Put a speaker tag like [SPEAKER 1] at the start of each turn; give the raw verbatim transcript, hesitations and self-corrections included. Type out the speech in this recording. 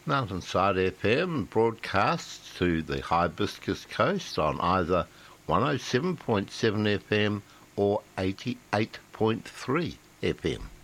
[SPEAKER 1] Mountainside F M broadcasts to the Hibiscus Coast on either one oh seven point seven F M or eighty-eight point three F M.